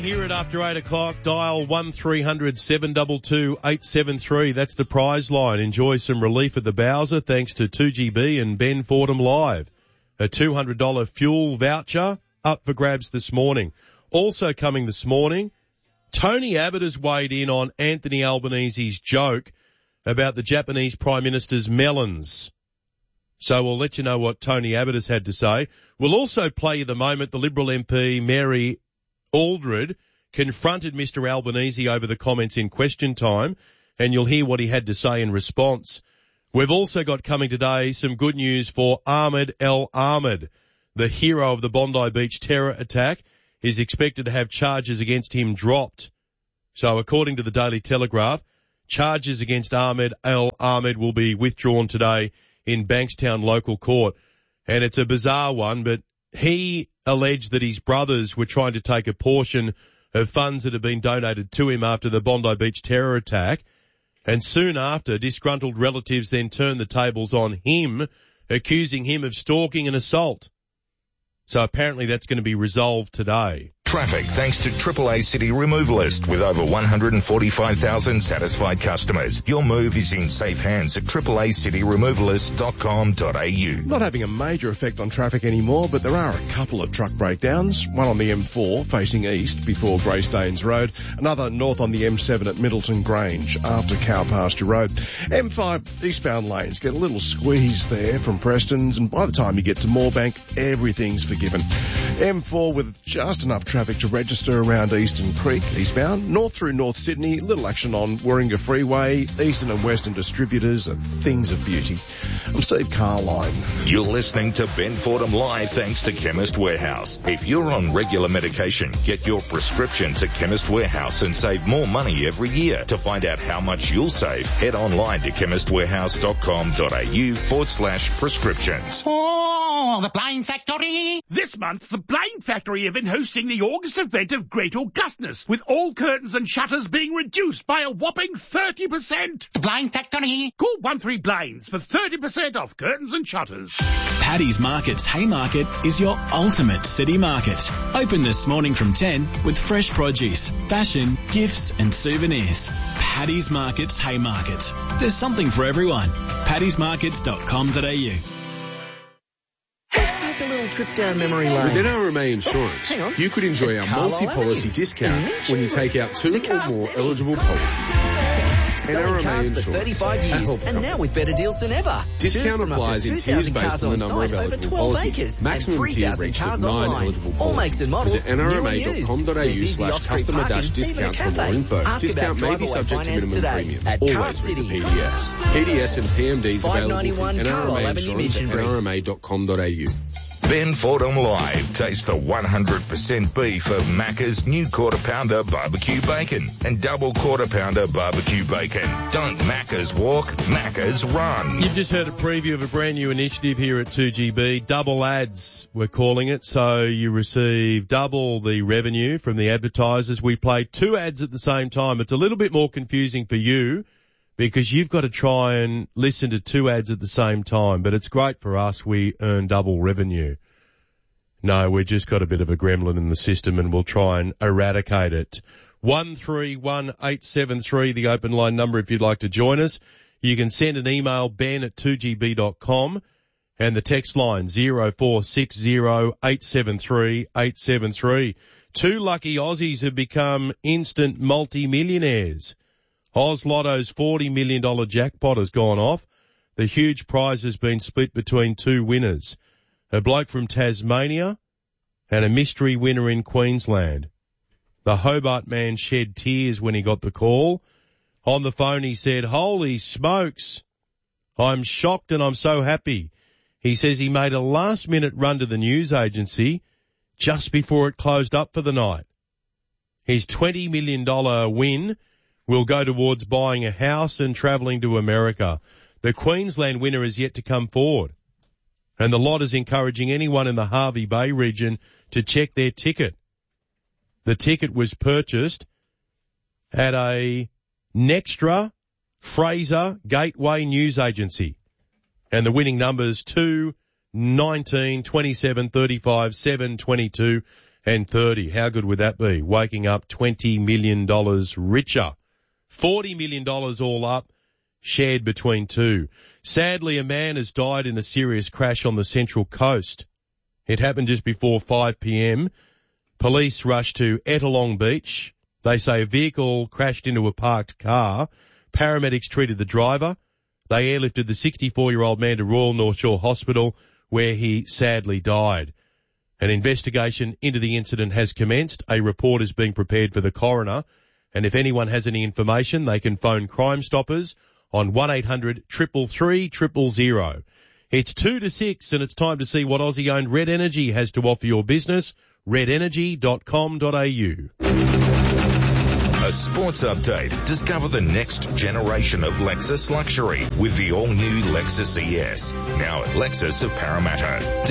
Here at after 8 o'clock, dial 1300 722 873. That's the prize line. Enjoy some relief at the Bowser thanks to 2GB and Ben Fordham Live. A $200 fuel voucher up for grabs this morning. Also coming this morning, Tony Abbott has weighed in on Anthony Albanese's joke about the Japanese Prime Minister's melons. So we'll let you know what Tony Abbott has had to say. We'll also play you the moment the Liberal MP, Mary Aldred, confronted Mr. Albanese over the comments in Question Time, and you'll hear what he had to say in response. We've also got coming today some good news for Ahmed El Ahmed, the hero of the Bondi Beach terror attack, is expected to have charges against him dropped. So according to the Daily Telegraph, charges against Ahmed El Ahmed will be withdrawn today in Bankstown local court. And it's a bizarre one, but he alleged that his brothers were trying to take a portion of funds that had been donated to him after the Bondi Beach terror attack. And soon after, disgruntled relatives then turned the tables on him, accusing him of stalking and assault. So apparently that's going to be resolved today. Traffic thanks to AAA City Removalist with over 145,000 satisfied customers. Your move is in safe hands at AAACityRemovalist.com.au. Not having a major effect on traffic anymore, but there are a couple of truck breakdowns. One on the M4 facing east before Greystanes Road. Another north on the M7 at Middleton Grange after Cow Pasture Road. M5 eastbound lanes get a little squeeze there from Preston's, and by the time you get to Moorebank, everything's forgiven. M4 with just enough traffic to register around Eastern Creek eastbound. North through North Sydney, little action on Warringah Freeway. Eastern and Western distributors are things of beauty. I'm Steve Carline. You're listening to Ben Fordham Live thanks to Chemist Warehouse. If you're on regular medication, get your prescriptions at Chemist Warehouse and save more money every year. To find out how much you'll save, head online to chemistwarehouse.com.au/prescriptions. Oh, the Blind Factory! This month, the Blind Factory have been hosting the August event of Great Augustness, with all curtains and shutters being reduced by a whopping 30%. The Blind Factory! Call 13Blinds for 30% off curtains and shutters. Paddy's Market's Haymarket is your ultimate city market. Open this morning from 10 with fresh produce, fashion, gifts and souvenirs. Paddy's Market's Haymarket. There's something for everyone. paddysmarkets.com.au. A little trip down memory lane. With NRMA Insurance, Hang on. you could enjoy It's our Carlisle multi-policy Avenue. discount when you take out 2 or more eligible policies. Selling NRMA cars for Insurance. 35 years, Help and now with better deals than ever. Discount Choose from applies up in to tiers 2,000 based cars on the on number of site, over eligible 12 policies. acres, Maximum and tier 3,000 reached cars at 9 online. eligible All policies. makes and models, Visit new or used. There's easy off-street parking, nrma.com.au/customer-discount even a for more cafe. info. Ask Discount about may be driveway subject to finance minimum today premiums. at Car Always read the City. PDS. PDS and TMDs available 591 from Carlisle NRMA Avenue, Insurance at Minchinbury. nrma.com.au. Ben Fordham Live. Taste the 100% beef of Macca's new quarter pounder barbecue bacon and double quarter pounder barbecue bacon. Don't Macca's walk, Macca's run. You've just heard a preview of a brand new initiative here at 2GB. Double ads, we're calling it. So you receive double the revenue from the advertisers. We play 2 ads at the same time. It's a little bit more confusing for you because you've got to try and listen to 2 ads at the same time. But it's great for us. We earn double revenue. No, we've just got a bit of a gremlin in the system and we'll try and eradicate it. 131873, the open line number if you'd like to join us. You can send an email, ben@2gb.com, and the text line 0460873873. 2 lucky Aussies have become instant multi-millionaires. Oz Lotto's $40 million jackpot has gone off. The huge prize has been split between 2 winners. A bloke from Tasmania and a mystery winner in Queensland. The Hobart man shed tears when he got the call. On the phone he said, "Holy smokes, I'm shocked and I'm so happy." He says he made a last-minute run to the news agency just before it closed up for the night. His $20 million win will go towards buying a house and travelling to America. The Queensland winner is yet to come forward. And the lot is encouraging anyone in the Hervey Bay region to check their ticket. The ticket was purchased at a Nextra Fraser Gateway News Agency. And the winning numbers 2, 19, 27, 35, 7, 22 and 30. How good would that be? Waking up $20 million richer. $40 million all up, shared between two. Sadly, a man has died in a serious crash on the Central Coast. It happened just before 5 p.m. Police rushed to Ettalong Beach. They say a vehicle crashed into a parked car. Paramedics treated the driver. They airlifted the 64-year-old man to Royal North Shore Hospital, where he sadly died. An investigation into the incident has commenced. A report is being prepared for the coroner. And if anyone has any information, they can phone Crime Stoppers on 1-800-333-000. It's 2 to 6 and it's time to see what Aussie-owned Red Energy has to offer your business. redenergy.com.au. A sports update. Discover the next generation of Lexus luxury with the all-new Lexus ES. Now at Lexus of Parramatta.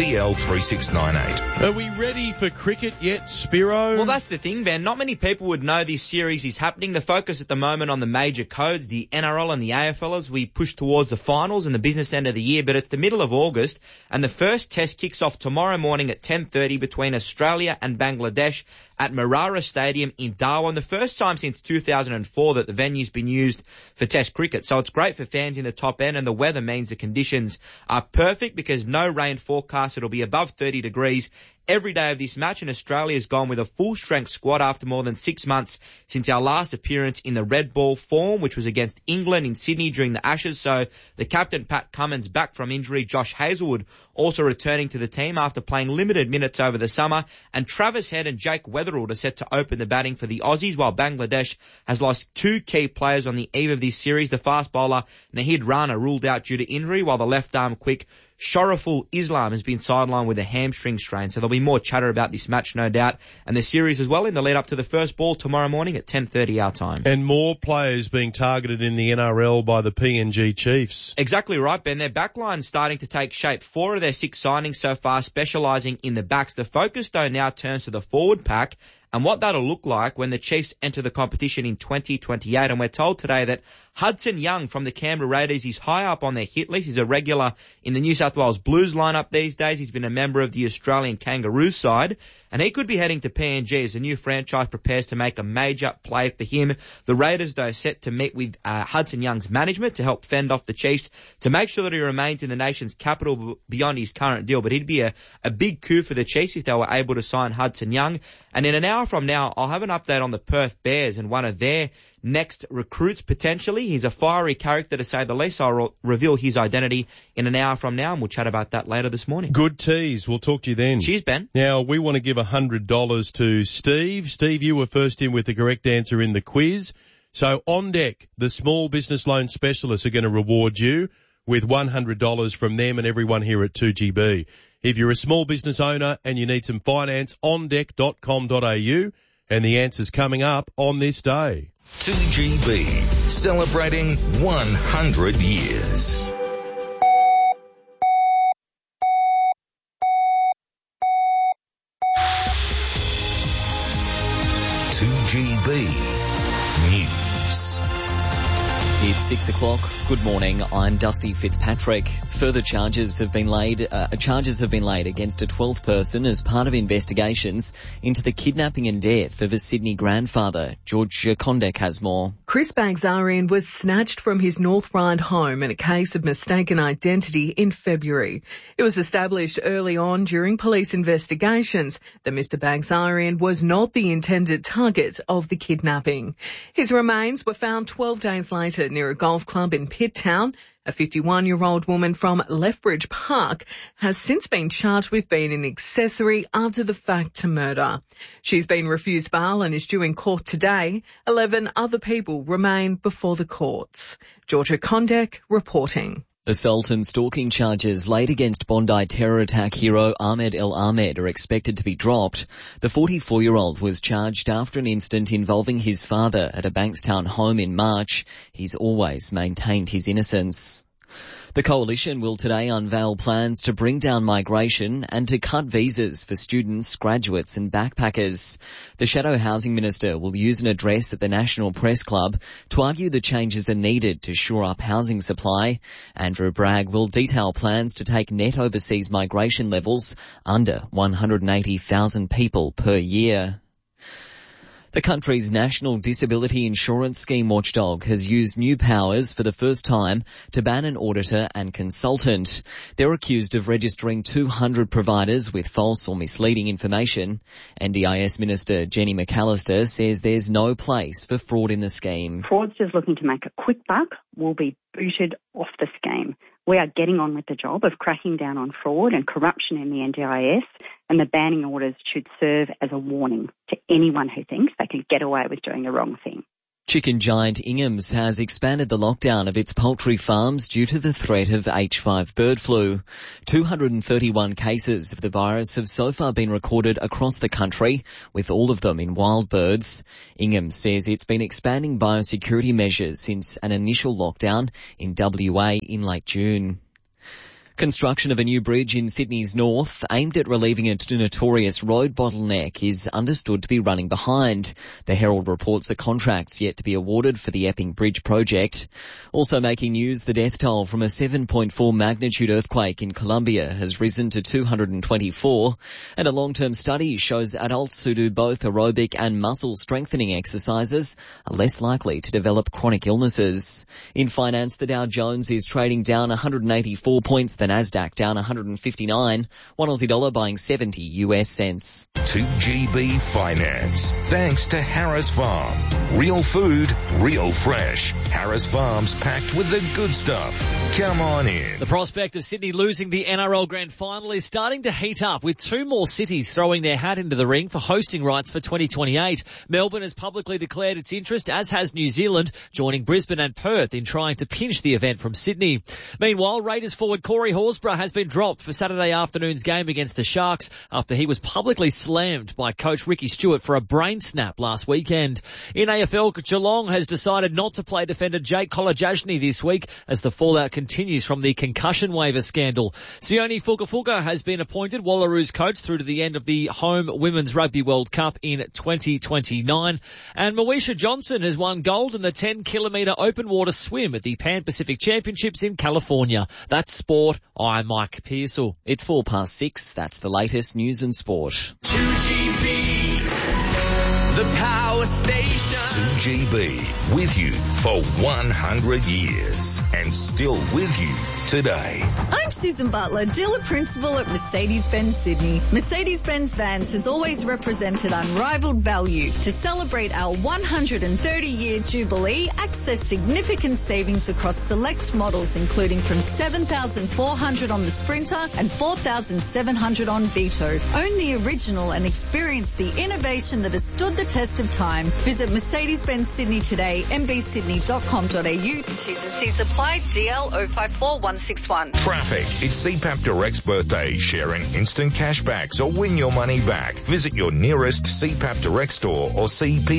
DL3698. Are we ready for cricket yet, Spiro? Well, that's the thing, Ben. Not many people would know this series is happening. The focus at the moment on the major codes, the NRL and the AFL, as we push towards the finals and the business end of the year. But it's the middle of August, and the first test kicks off tomorrow morning at 10:30 between Australia and Bangladesh at Marara Stadium in Darwin. The first time since 2004 that the venue's been used for test cricket. So it's great for fans in the top end, and the weather means the conditions are perfect because no rain forecast. It'll be above 30 degrees every day of this match, and Australia's gone with a full-strength squad after more than 6 months since our last appearance in the red ball form, which was against England in Sydney during the Ashes. So the captain, Pat Cummins, back from injury. Josh Hazlewood also returning to the team after playing limited minutes over the summer. And Travis Head and Jake Weatherald are set to open the batting for the Aussies, while Bangladesh has lost 2 key players on the eve of this series. The fast bowler Nahid Rana ruled out due to injury, while the left-arm quick Sharaful Islam has been sidelined with a hamstring strain. So there'll be more chatter about this match, no doubt, and the series as well in the lead up to the first ball tomorrow morning at 10:30 our time. And more players being targeted in the NRL by the PNG Chiefs. Exactly right, Ben. Their backline's starting to take shape. 4 of their 6 signings so far specialising in the backs. The focus, though, now turns to the forward pack and what that'll look like when the Chiefs enter the competition in 2028. And we're told today that Hudson Young from the Canberra Raiders is high up on their hit list. He's a regular in the New South Wales Blues lineup these days. He's been a member of the Australian Kangaroos side, and he could be heading to PNG as the new franchise prepares to make a major play for him. The Raiders, though, set to meet with Hudson Young's management to help fend off the Chiefs to make sure that he remains in the nation's capital beyond his current deal. But it'd be a big coup for the Chiefs if they were able to sign Hudson Young. And in an hour from now, I'll have an update on the Perth Bears and one of their next recruits potentially. He's a fiery character to say the least. I'll reveal his identity in an hour from now, and we'll chat about that later this morning. Good tease. We'll talk to you then. Cheers, Ben. Now, we want to give $100 to Steve. Steve, you were first in with the correct answer in the quiz. So on deck, the small business loan specialists are going to reward you with $100 from them and everyone here at 2GB. If you're a small business owner and you need some finance, ondeck.com.au, and the answer's coming up on this day. 2GB, celebrating 100 years. News. It's 6 o'clock. Good morning. I'm Dusty Fitzpatrick. Further charges have been laid against a 12th person as part of investigations into the kidnapping and death of a Sydney grandfather. George Condek has more. Chris Bagzarian was snatched from his North Ryde home in a case of mistaken identity in February. It was established early on during police investigations that Mr. Bagzarian was not the intended target of the kidnapping. His remains were found 12 days later near a golf club in Pitt Town. A 51-year-old woman from Lethbridge Park has since been charged with being an accessory after the fact to murder. She's been refused bail and is due in court today. 11 other people remain before the courts. Georgia Condek reporting. Assault and stalking charges laid against Bondi terror attack hero Ahmed El Ahmed are expected to be dropped. The 44-year-old was charged after an incident involving his father at a Bankstown home in March. He's always maintained his innocence. The Coalition will today unveil plans to bring down migration and to cut visas for students, graduates and backpackers. The Shadow Housing Minister will use an address at the National Press Club to argue the changes are needed to shore up housing supply. Andrew Bragg will detail plans to take net overseas migration levels under 180,000 people per year. The country's National Disability Insurance Scheme watchdog has used new powers for the first time to ban an auditor and consultant. They're accused of registering 200 providers with false or misleading information. NDIS Minister Jenny McAllister says there's no place for fraud in the scheme. Fraudsters looking to make a quick buck will be booted off the scheme. We are getting on with the job of cracking down on fraud and corruption in the NDIS, and the banning orders should serve as a warning to anyone who thinks they can get away with doing the wrong thing. Chicken giant Ingham's has expanded the lockdown of its poultry farms due to the threat of H5 bird flu. 231 cases of the virus have so far been recorded across the country, with all of them in wild birds. Ingham's says it's been expanding biosecurity measures since an initial lockdown in WA in late June. Construction of a new bridge in Sydney's north aimed at relieving a notorious road bottleneck is understood to be running behind. The Herald reports the contract's yet to be awarded for the Epping Bridge project. Also making news, the death toll from a 7.4 magnitude earthquake in Colombia has risen to 224, and a long-term study shows adults who do both aerobic and muscle strengthening exercises are less likely to develop chronic illnesses. In finance, the Dow Jones is trading down 184 points, the Nasdaq down 159, one Aussie dollar buying 70 US cents. 2GB Finance. Thanks to Harris Farm. Real food, real fresh. Harris Farm's packed with the good stuff. Come on in. The prospect of Sydney losing the NRL Grand Final is starting to heat up, with two more cities throwing their hat into the ring for hosting rights for 2028. Melbourne has publicly declared its interest, as has New Zealand, joining Brisbane and Perth in trying to pinch the event from Sydney. Meanwhile, Raiders forward Corey Horsburgh has been dropped for Saturday afternoon's game against the Sharks after he was publicly slammed by coach Ricky Stewart for a brain snap last weekend. In AFL, Geelong has decided not to play defender Jake Kolajajny this week as the fallout continues from the concussion waiver scandal. Sione Fukafuka has been appointed Wallaroos coach through to the end of the home Women's Rugby World Cup in 2029. And Moesha Johnson has won gold in the 10-kilometre open water swim at the Pan Pacific Championships in California. That's sport. I'm Mike Pearsall. It's 6:04. That's the latest news and sport. 2GB, the power station. 2GB, with you for 100 years and still with you today. I'm Susan Butler, dealer principal at Mercedes-Benz Sydney. Mercedes-Benz Vans has always represented unrivaled value. To celebrate our 130-year jubilee, access significant savings across select models, including from $7,400 on the Sprinter and $4,700 on Vito. Own the original and experience the innovation that has stood the test of time. Visit Mercedes-Benz Sydney today, mbsydney.com.au. T's and C's apply, DL 054161. Traffic. It's CPAP Direct's birthday. Sharing instant cashbacks or win your money back. Visit your nearest CPAP Direct store or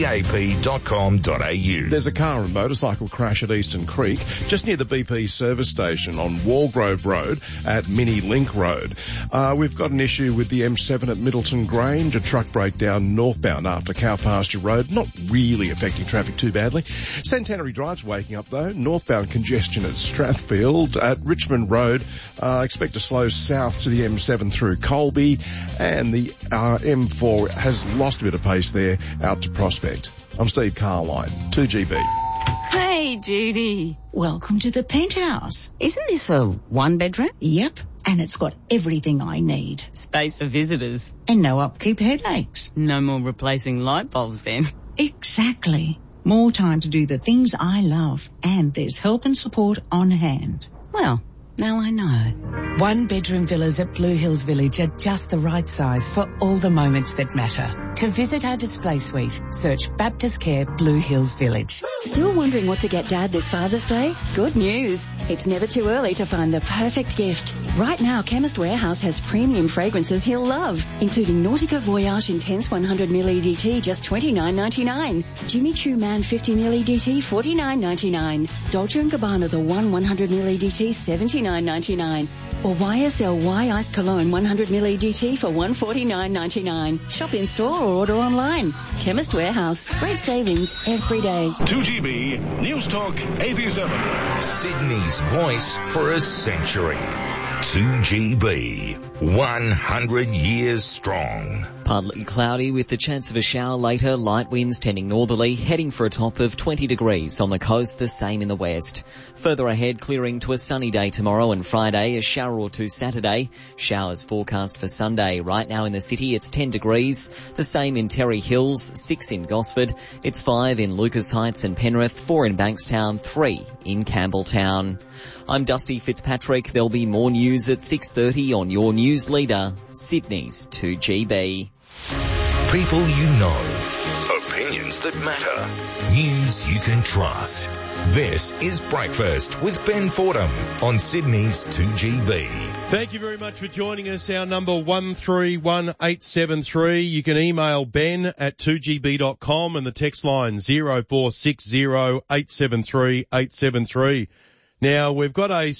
cpap.com.au. There's a car and motorcycle crash at Eastern Creek, just near the BP service station on Walgrove Road at Mini Link Road. We've got an issue with the M7 at Middleton Grange, a truck breakdown northbound after Cow Pasture Road, not really affecting traffic too badly. Centenary Drive's waking up though, northbound congestion at Strathfield. At Richmond Road, expect to slow south to the M7 through Colby, and the M4 has lost a bit of pace there out to Prospect. I'm Steve Carline, 2GB. Hey, Judy. Welcome to the penthouse. Isn't this a one-bedroom? Yep, and it's got everything I need. Space for visitors. And no upkeep headaches. No more replacing light bulbs then. Exactly. More time to do the things I love. And there's help and support on hand. Well, now I know. One-bedroom villas at Blue Hills Village are just the right size for all the moments that matter. To visit our display suite, search Baptist Care Blue Hills Village. Still wondering what to get Dad this Father's Day? Good news. It's never too early to find the perfect gift. Right now, Chemist Warehouse has premium fragrances he'll love, including Nautica Voyage Intense 100ml EDT, just $29.99. Jimmy Choo Man 50ml EDT, $49.99. Dolce & Gabbana The One 100ml EDT, $79.99. Or YSL Y Iced Cologne 100ml EDT for $149.99. Shop in store or order online. Chemist Warehouse. Great savings every day. 2GB News Talk 87. Sydney's voice for a century. 2GB, 100 years strong. Partly cloudy with the chance of a shower later, light winds tending northerly, heading for a top of 20 degrees on the coast, the same in the west. Further ahead, clearing to a sunny day tomorrow and Friday, a shower or two Saturday. Showers forecast for Sunday. Right now in the city, it's 10 degrees, the same in Terry Hills, 6 in Gosford, it's 5 in Lucas Heights and Penrith, 4 in Bankstown, 3 in Campbelltown. I'm Dusty Fitzpatrick. There'll be more news at 6:30 on your news leader, Sydney's 2GB. People you know. Opinions that matter. News you can trust. This is Breakfast with Ben Fordham on Sydney's 2GB. Thank you very much for joining us. Our number 131873. You can email Ben at 2gb.com and the text line 0460 873 873. Now, we've got a